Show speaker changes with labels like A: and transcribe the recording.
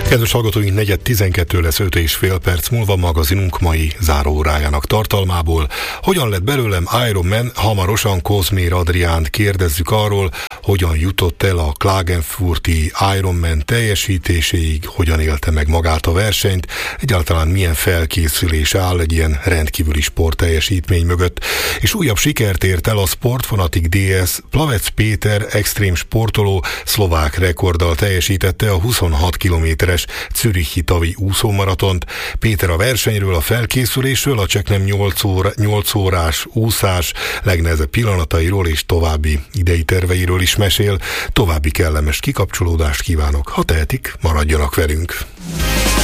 A: Kedves hallgatóink, 4:12 lesz, 5,5 perc múlva magazinunk mai záróórájának tartalmából. Hogyan lett belőlem Ironman? Hamarosan Kozmér Adriánt kérdezzük arról, hogyan jutott el a Klagenfurti Ironman teljesítéséig, hogyan élte meg magát a versenyt, egyáltalán milyen felkészülés áll egy ilyen rendkívüli sportteljesítmény mögött. És újabb sikert ért el a Sportfanatic DS, Plavec Péter extrém sportoló szlovák rekorddal teljesítette a 26 kilométeres zürichi tavi úszómaratont. Péter a versenyről, a felkészülésről, a csaknem 8 órás úszás legnehezebb pillanatairól és további idei terveiről is mesél. További kellemes kikapcsolódást kívánok, ha tehetik, maradjanak velünk.